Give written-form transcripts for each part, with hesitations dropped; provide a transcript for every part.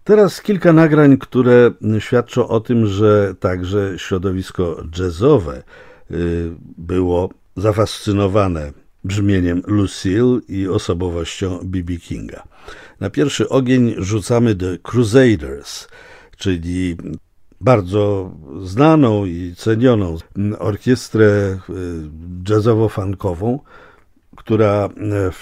Teraz kilka nagrań, które świadczą o tym, że także środowisko jazzowe było zafascynowane brzmieniem Lucille i osobowością B.B. Kinga. Na pierwszy ogień rzucamy The Crusaders, czyli bardzo znaną i cenioną orkiestrę jazzowo-funkową, która w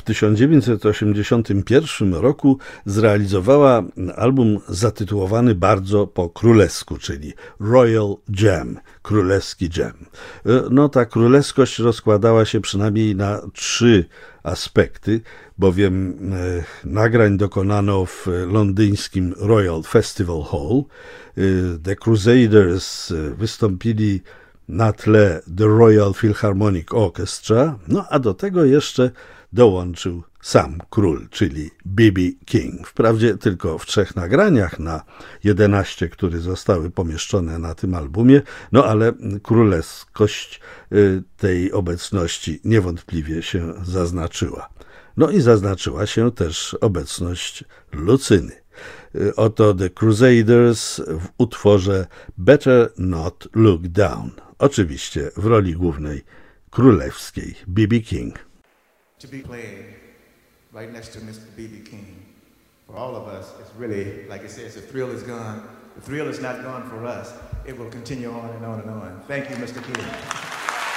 1981 roku zrealizowała album zatytułowany bardzo po królewsku, czyli Royal Jam, królewski jam. No ta królewskość rozkładała się przynajmniej na 3 aspekty, bowiem nagrań dokonano w londyńskim Royal Festival Hall. The Crusaders wystąpili na tle The Royal Philharmonic Orchestra, no a do tego jeszcze dołączył sam król, czyli B.B. King. Wprawdzie tylko w 3 nagraniach na 11, które zostały pomieszczone na tym albumie, no ale królewskość tej obecności niewątpliwie się zaznaczyła. No i zaznaczyła się też obecność Lucyny. Oto The Crusaders w utworze Better Not Look Down. Oczywiście w roli głównej królewskiej B.B. King. To be played right next to Mr. B.B. King, for all of us, it's really, like it says, the thrill is gone. The thrill is not gone for us. It will continue on and on and on. Thank you, Mr. King.